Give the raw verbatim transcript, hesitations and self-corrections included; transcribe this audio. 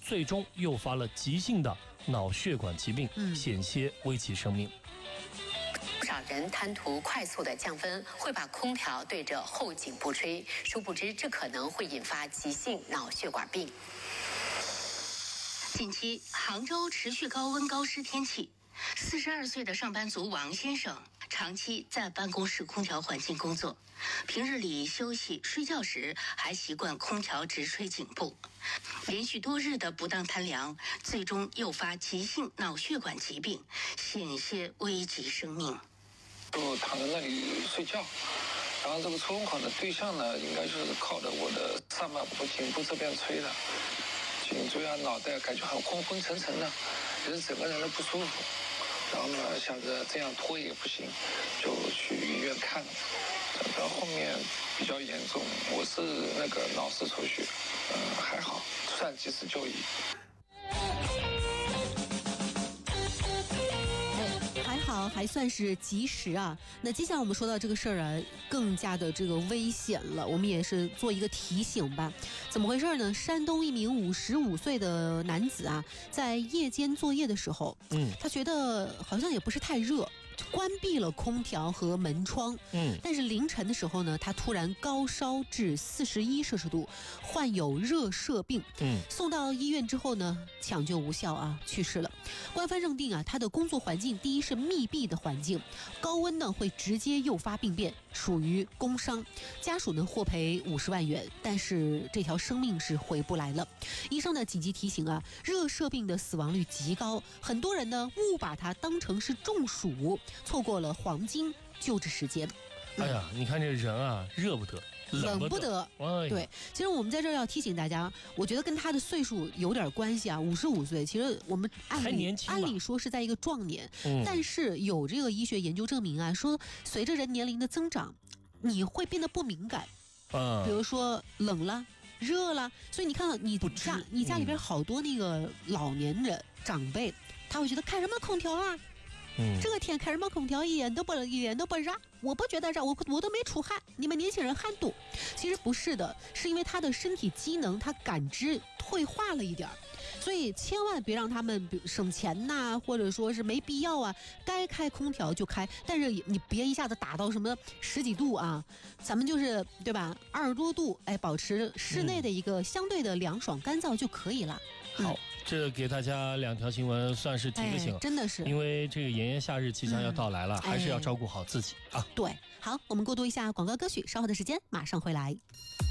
最终诱发了急性的脑血管疾病， 嗯、 险些危及生命。 不少人贪图快速的降温，会把空调对着后颈部吹，殊不知这可能会引发急性脑血管病。 近期杭州持续高温高湿天气，四十二岁的上班族王先生长期在办公室空调环境工作，平日里休息睡觉时还习惯空调直吹颈部，连续多日的不当贪凉，最终诱发急性脑血管疾病，险些危及生命。 就躺在那里睡觉，然后这个抽风口的对象呢，应该就是靠着我的上半部颈部这边吹的，颈椎啊脑袋感觉很昏昏沉沉的，人整个人都不舒服。然后呢，想着这样拖也不行，就去医院看了。到后面比较严重，我是那个脑室抽血，嗯、呃，还好，算及时就医。 还好，还算是及时啊。那接下来我们说到这个事儿啊，更加的这个危险了。我们也是做一个提醒吧。怎么回事呢？山东一名五十五岁的男子啊，在夜间作业的时候，嗯，他觉得好像也不是太热，关闭了空调和门窗，嗯，但是凌晨的时候呢，他突然高烧至四十一摄氏度，患有热射病，嗯，送到医院之后呢，抢救无效啊，去世了。官方认定啊，他的工作环境第一是密闭的环境，高温呢会直接诱发病变，属于工伤。家属呢获赔五十万元，但是这条生命是回不来了。医生呢紧急提醒啊，热射病的死亡率极高，很多人呢误把它当成是中暑，错过了黄金救治时间。 哎呀，你看这人啊，热不得。 冷不得， 哎、 对，其实我们在这儿要提醒大家，我觉得跟他的岁数有点关系啊。五十五岁，其实我们按理按理说是在一个壮年，嗯、但是有这个医学研究证明啊，说随着人年龄的增长，你会变得不敏感，嗯，比如说冷了、热了，所以你看你家你家里边好多那个老年人、嗯、长辈，他会觉得开什么空调啊？嗯，这个天开什么空调一点都不一点都不热，我不觉得热，我我都没出汗。你们年轻人汗多，其实不是的，是因为他的身体机能他感知退化了一点，所以千万别让他们省钱呐、啊，或者说是没必要啊，该开空调就开，但是你别一下子打到什么十几度啊，咱们就是对吧，二十多度，哎，保持室内的一个相对的凉爽干燥就可以了。 嗯、好。这给大家两条新闻算是提个醒、哎， 真的是， 因为这个炎炎夏日即将要到来了，嗯、还是要照顾好自己啊。 对，好，我们过渡一下广告歌曲，稍后的时间马上回来。